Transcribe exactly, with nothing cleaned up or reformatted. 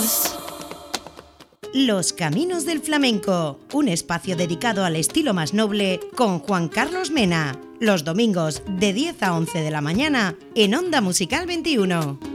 Blues. Los Caminos del Flamenco, un espacio dedicado al estilo más noble con Juan Carlos Mena, los domingos de diez a once de la mañana en Onda Musical veintiuno.